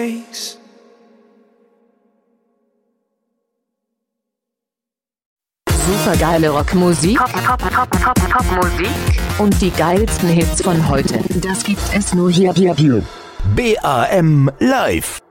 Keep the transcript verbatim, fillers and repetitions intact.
Supergeile Rockmusik, Top, Top, Top, Top, Top Musik und die geilsten Hits von heute. Das gibt es nur hier, hier, hier. B A M Live.